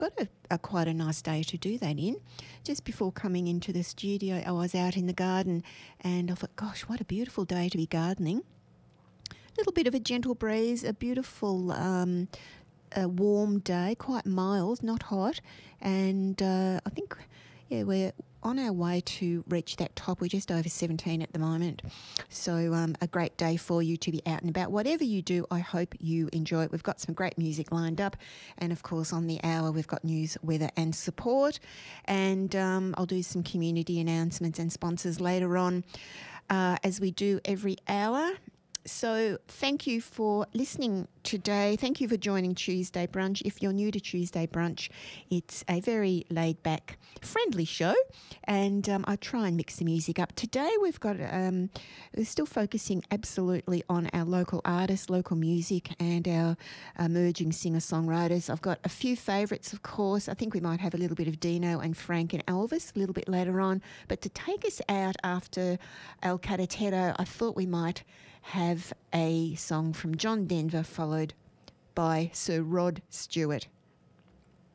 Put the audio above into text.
got a quite a nice day to do that in. Just before coming into the studio, I was out in the garden and I thought, gosh, what a beautiful day to be gardening. A little bit of a gentle breeze, a beautiful a warm day, quite mild, not hot. And I think, yeah, we're on our way to reach that top. We're just over 17 at the moment. So a great day for you to be out and about. Whatever you do, I hope you enjoy it. We've got some great music lined up. And, of course, on the hour, we've got news, weather and support. And I'll do some community announcements and sponsors later on as we do every hour. So thank you for listening today. Thank you for joining Tuesday Brunch. If you're new to Tuesday Brunch, it's a very laid-back, friendly show, and I try and mix the music up. Today we've got, we're still focusing absolutely on our local artists, local music, and our emerging singer-songwriters. I've got a few favourites, of course. I think we might have a little bit of Dino and Frank and Elvis a little bit later on. But to take us out after El Carretero, I thought we might have a song from John Denver followed by Sir Rod Stewart.